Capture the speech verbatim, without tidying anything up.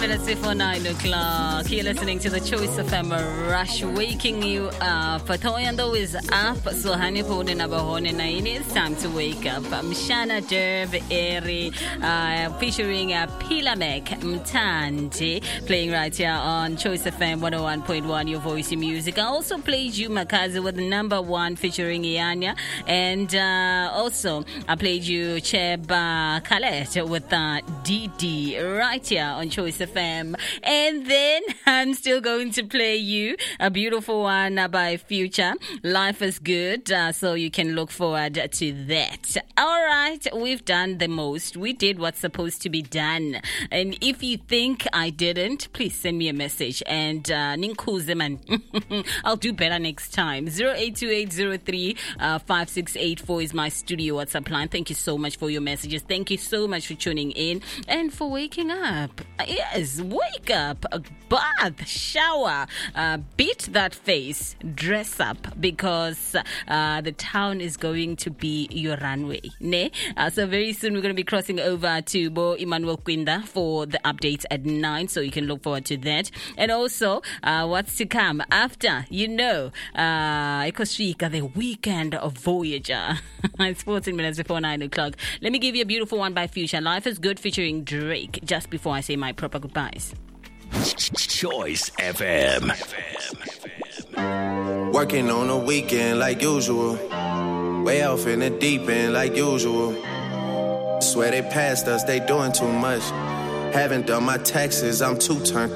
minutes before nine o'clock. You're listening to the Choice F M Rush, waking you up. Toyando is up, so honey pone na bahone na ini. It's time to wake up. Mshana Derv Eri, uh, featuring uh, Pilamek Mtandi, playing right here on Choice F M one oh one point one, your voice in music. I also played you Makazi with number one featuring Ianya, and uh, also I played you Cheba Khaled with uh, D D right here on Choice F M. And then I'm still going to play you a beautiful one uh, by Future, Life is Good, uh, so you can look forward to that. All right, we've done the most. We did what's supposed to be done. And if you think I didn't, please send me a message. And uh, Ninkuze man, I'll do better next time. zero eight two eight zero three five six eight four is my studio WhatsApp line. Thank you so much for your messages. Thank you so much for tuning in and for waking up. Yes, wake up, bath, shower, uh, beat that face, dress up, because uh, the town is going to be your runway. Ne? Uh, so very soon we're going to be crossing over to Bo Emmanuel Quinda for the updates at nine, so you can look forward to that. And also, uh, what's to come after, you know, uh, Ekosvika, the weekend of Voyager. It's fourteen minutes before nine o'clock. Let me give you a beautiful one by Future, Life is Good featuring Drake, just before I say my proper goodbyes. Choice F M. Working on a weekend like usual. Way off in the deep end like usual. Swear they passed us, they doing too much. Haven't done my taxes, I'm too turned